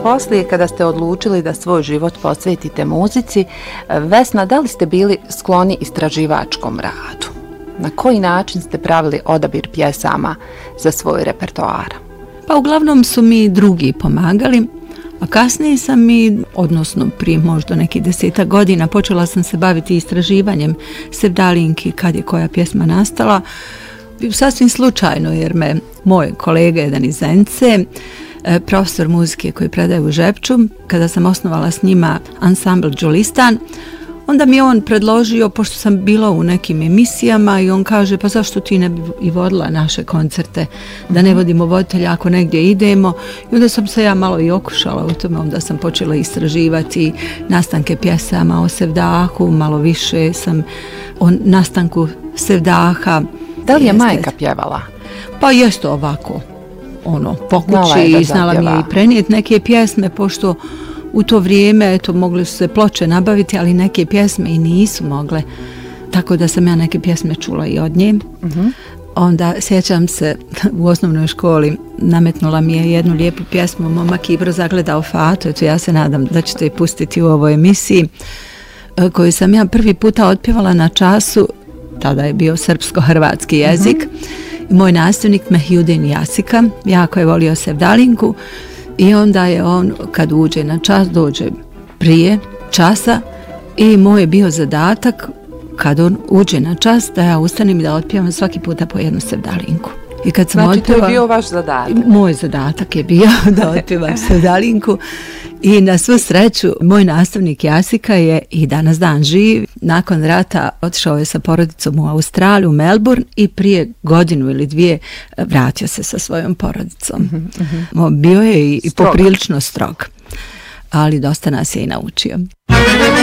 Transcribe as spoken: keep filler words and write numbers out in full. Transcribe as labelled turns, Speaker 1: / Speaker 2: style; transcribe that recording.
Speaker 1: poslije kada ste odlučili da svoj život posvetite muzici, Vesna, da li ste bili skloni istraživačkom radu? Na koji način ste pravili odabir pjesama za svoj repertoar?
Speaker 2: Pa uglavnom su mi drugi pomagali, a kasnije sam i, odnosno prije možda nekih deseta godina, počela sam se baviti istraživanjem sevdalinki kad je koja pjesma nastala. Sasvim slučajno, jer me moj kolega jedan iz Zenice, profesor muzike koji predaje u Žepču, kada sam osnovala s njima ansambl Đulistan, onda mi je on predložio, pošto sam bila u nekim emisijama, i on kaže, pa zašto ti ne bi i vodila naše koncerte, da ne vodimo voditelja ako negdje idemo. I onda sam se ja malo i okušala u tome, onda sam počela istraživati nastanke pjesama o sevdahu, malo više sam o nastanku sevdaha.
Speaker 1: Da li je majka pjevala?
Speaker 2: Pa jeste ovako, ono, po kući, i znala mi je i prenijeti neke pjesme, pošto u to vrijeme, eto, mogli su se ploče nabaviti, ali neke pjesme i nisu mogle. Tako da sam ja neke pjesme čula i od nje. Uh-huh. Onda sjećam se, u osnovnoj školi nametnula mi je jednu lijepu pjesmu, Momak Ibro zagledao Fatu, eto, ja se nadam da ćete je pustiti u ovoj emisiji, koju sam ja prvi puta otpjevala na času, tada je bio srpsko-hrvatski jezik. Uh-huh. I moj nastavnik Mehjudin Jasika, jako je volio sevdalinku, i onda je on, kad uđe na čas, dođe prije časa, i moj je bio zadatak, kad on uđe na čas, da ja ustanem i da otpjevam svaki puta po jednu sevdalinku. I kad sam
Speaker 1: znači,
Speaker 2: otpjeva,
Speaker 1: to je bio vaš zadatak?
Speaker 2: Moj zadatak je bio da otpjevam sevdalinku. I na svu sreću, moj nastavnik Jasika je i danas dan živ. Nakon rata otišao je sa porodicom u Australiju, u Melbourne, i prije godinu ili dvije vratio se sa svojom porodicom. Mm-hmm. Bio je i, i poprilično strog, ali dosta nas je i naučio.